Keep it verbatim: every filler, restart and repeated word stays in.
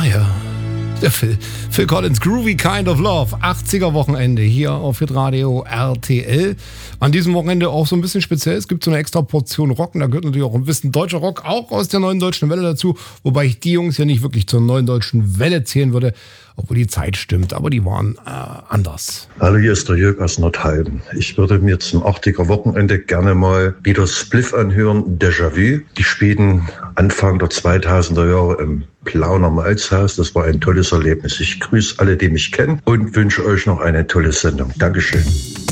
ja. Der Phil. Phil Collins, Groovy Kind of Love. achtziger Wochenende hier auf Hitradio R T L. An diesem Wochenende auch so ein bisschen speziell. Es gibt so eine extra Portion Rock. Und da gehört natürlich auch ein bisschen deutscher Rock, auch aus der Neuen Deutschen Welle dazu. Wobei ich die Jungs ja nicht wirklich zur Neuen Deutschen Welle zählen würde. Obwohl die Zeit stimmt, aber die waren äh, anders. Hallo, hier ist der Jörg aus Nordheim. Ich würde mir zum achtziger Wochenende gerne mal wieder Spliff anhören, Déjà-vu. Die spielten Anfang der zweitausender Jahre im Plauner Malzhaus. Das war ein tolles Erlebnis. Ich grüße alle, die mich kennen und wünsche euch noch eine tolle Sendung. Dankeschön.